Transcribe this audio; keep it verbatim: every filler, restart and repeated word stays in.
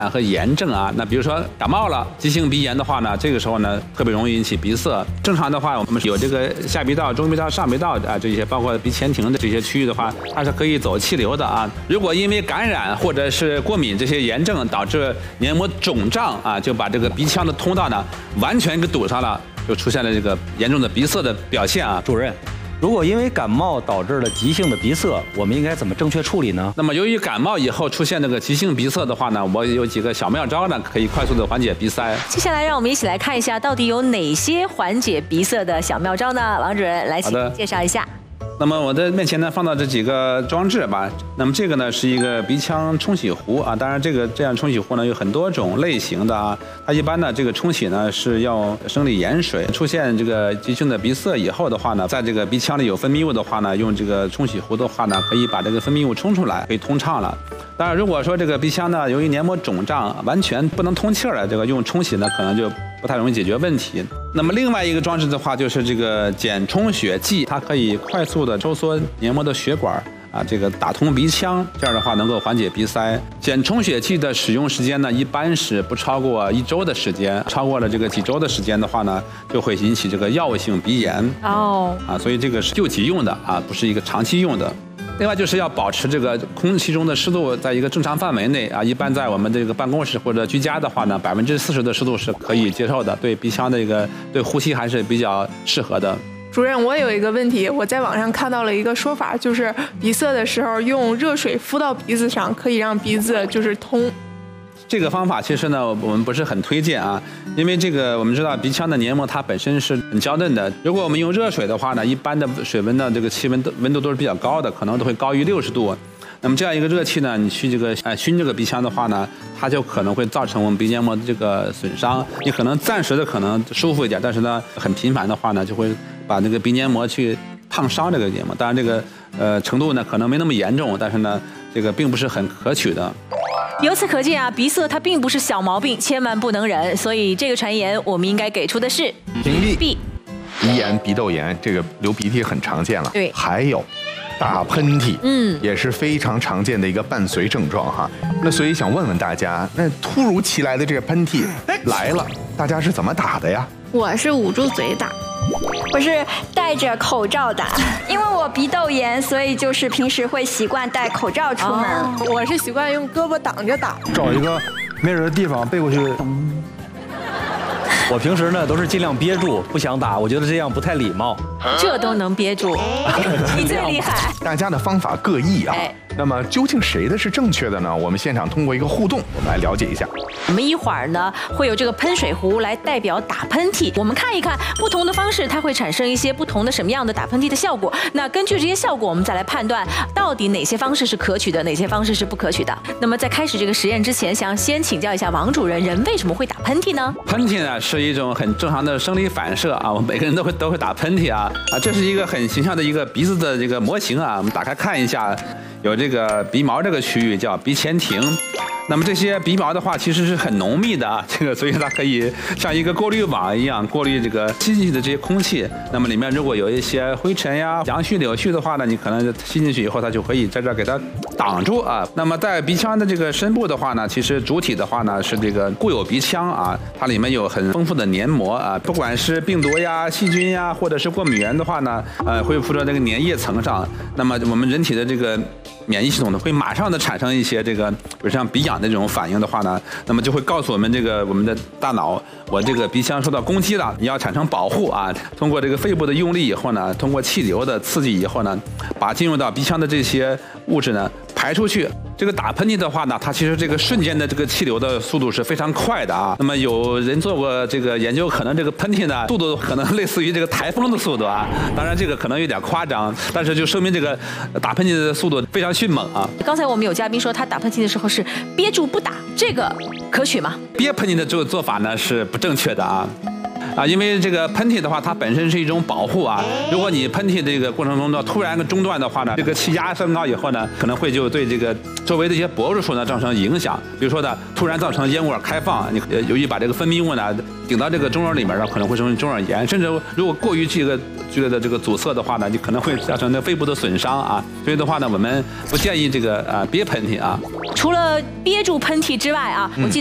啊和炎症啊。那比如说感冒了，急性鼻炎的话呢，这个时候呢特别容易引起鼻塞。正常的话，我们有这个下鼻道、中鼻道、上鼻道啊这些，包括鼻前庭的这些区域的话，它是可以走气流的啊。如果因为感染或者是过敏这些炎症导致黏膜肿胀啊，就把这个鼻腔的通道呢完全给堵上了，就出现了这个严重的鼻塞的表现啊。 主任，如果因为感冒导致了急性的鼻塞，我们应该怎么正确处理呢？ 那么由于感冒以后出现这个急性鼻塞的话呢，我有几个小妙招呢，可以快速的缓解鼻塞。 接下来让我们一起来看一下，到底有哪些缓解鼻塞的小妙招呢？王主任来，请介绍一下。 那么我的面前呢放到这几个装置吧。那么这个呢是一个鼻腔冲洗壶啊，当然这个这样冲洗壶呢有很多种类型的啊。它一般呢这个冲洗呢是要生理盐水，出现这个急性的鼻塞以后的话呢，在这个鼻腔里有分泌物的话呢，用这个冲洗壶的话呢，可以把这个分泌物冲出来，可以通畅了。当然如果说这个鼻腔呢由于黏膜肿胀，完全不能通气儿了，这个用冲洗呢可能就不太容易解决问题。那么另外一个装置的话，就是这个减充血剂，它可以快速的收缩黏膜的血管啊，这个打通鼻腔，这样的话能够缓解鼻塞。减充血剂的使用时间呢，一般是不超过一周的时间，超过了这个几周的时间的话呢，就会引起这个药物性鼻炎。哦，啊，所以这个是救急用的啊，不是一个长期用的。另外就是要保持这个空气中的湿度在一个正常范围内啊，一般在我们这个办公室或者居家的话呢，百分之四十的湿度是可以接受的，对鼻腔的一个对呼吸还是比较适合的。 主任，我有一个问题，我在网上看到了一个说法，就是鼻塞的时候用热水敷到鼻子上，可以让鼻子就是通。 这个方法其实呢，我们不是很推荐啊，因为这个我们知道鼻腔的黏膜它本身是很娇嫩的，如果我们用热水的话呢，一般的水温的这个气温温度都是比较高的，可能都会高于六十度。那么这样一个热气呢，你去这个呃熏这个鼻腔的话呢，它就可能会造成我们鼻黏膜的这个损伤。你可能暂时的可能舒服一点，但是呢，很频繁的话呢，就会把那个鼻黏膜去烫伤这个黏膜。当然这个呃程度呢可能没那么严重，但是呢，这个并不是很可取的。 由此可见啊，鼻塞它并不是小毛病，千万不能忍。所以这个传言我们应该给出的是屏蔽。鼻炎、鼻窦炎，这个流鼻涕很常见了。 对， 还有打喷嚏，嗯，也是非常常见的一个伴随症状哈。那所以想问问大家，那突如其来的这个喷嚏来了，大家是怎么打的呀？ 我是捂住嘴打。 我是戴着口罩打，因为我鼻窦炎，所以就是平时会习惯戴口罩出门。 哦、我是习惯用胳膊挡着打， 找一个没人的地方背过去。 我平时呢都是尽量憋住，不想打，我觉得这样不太礼貌。 这都能憋住，你最厉害。 大家的方法各异啊。哎，那么究竟谁的是正确的呢？我们现场通过一个互动，我们来了解一下。 我们一会儿呢会有这个喷水壶来代表打喷嚏，我们看一看不同的方式，它会产生一些不同的什么样的打喷嚏的效果。那根据这些效果，我们再来判断到底哪些方式是可取的，哪些方式是不可取的。那么在开始这个实验之前，想先请教一下王主任，人为什么会打喷嚏呢？ 喷嚏呢是一种很正常的生理反射啊，我们每个人都会都会打喷嚏啊啊，这是一个很形象的一个鼻子的这个模型啊，我们打开看一下，有这个鼻毛这个区域叫鼻前庭。那么这些鼻毛的话，其实是很浓密的啊，这个所以它可以像一个过滤网一样过滤这个吸进去的这些空气。那么里面如果有一些灰尘呀、杨絮、柳絮的话呢，你可能吸进去以后，它就可以在这儿给它挡住啊。那么在鼻腔的这个深部的话呢，其实主体的话呢是这个固有鼻腔啊，它里面有很丰富的黏膜啊，不管是病毒呀、细菌呀，或者是过敏源的话呢，呃，会附着这个粘液层上。那么我们人体的这个免疫系统呢，会马上的产生一些这个，比如像鼻痒的这种反应的话呢，那么就会告诉我们这个我们的大脑，我这个鼻腔受到攻击了，你要产生保护啊。通过这个肺部的用力以后呢，通过气流的刺激以后呢，把进入到鼻腔的这些物质呢排出去。这个打喷嚏的话呢，它其实这个瞬间的这个气流的速度是非常快的啊。那么有人做过这个研究，可能这个喷嚏呢速度可能类似于这个台风的速度啊。当然这个可能有点夸张，但是就说明这个打喷嚏的速度非常迅猛啊。 刚才我们有嘉宾说他打喷嚏的时候是憋住不打，这个可取吗？ 憋喷嚏的这个做法呢是不正确的啊。啊，因为这个喷嚏的话，它本身是一种保护啊。如果你喷嚏这个过程中呢突然个中断的话呢，这个气压升高以后呢，可能会就对这个周围的一些薄弱处呢造成影响。比如说呢，突然造成咽管开放，你由于把这个分泌物呢顶到这个中耳里面呢，可能会生成中耳炎，甚至如果过于这个剧烈的这个阻塞的话呢，你可能会造成那肺部的损伤啊。 所以的话呢，我们不建议这个呃憋喷嚏啊。 除了憋住喷嚏之外啊，我记得